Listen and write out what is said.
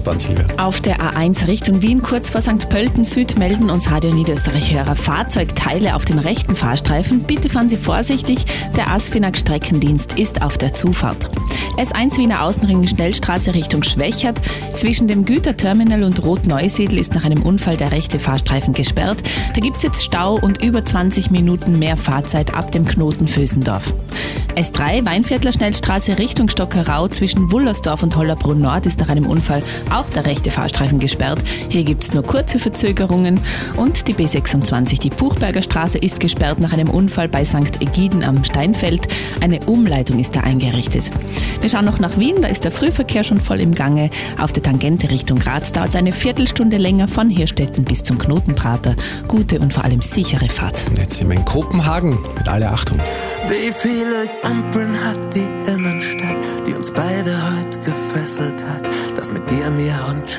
Autobahn, Silvia? Auf der A1 Richtung Wien, kurz vor St. Pölten Süd, melden uns Radio Niederösterreich-Hörer Fahrzeugteile auf dem rechten Fahrstreifen. Bitte fahren Sie vorsichtig, der ASFINAG-Streckendienst ist auf der Zufahrt. S1 Wiener Außenring Schnellstraße Richtung Schwächert. Zwischen dem Güterterminal und Rot-Neusiedl ist nach einem Unfall der rechte Fahrstreifen gesperrt. Da gibt es jetzt Stau und über 20 Minuten mehr Fahrzeit ab dem Knoten Vösendorf. S3 Weinviertler Schnellstraße Richtung Stockerau zwischen Wullersdorf und Hollerbrunn Nord ist nach einem Unfall auch der rechte Fahrstreifen gesperrt. Hier gibt es nur kurze Verzögerungen. Und die B26, die Buchberger Straße, ist gesperrt nach einem Unfall bei St. Egiden am Steinfeld. Eine Umleitung ist da eingerichtet. Wir schauen noch nach Wien, da ist der Frühverkehr schon voll im Gange. Auf der Tangente Richtung Graz dauert es eine Viertelstunde länger von Hirstetten bis zum Knotenprater. Gute und vor allem sichere Fahrt. Jetzt sind wir in Kopenhagen mit aller Achtung. Wie viele Ampeln hat die Innenstadt, die uns beide heute gefesselt hat? Das mit dir, mir und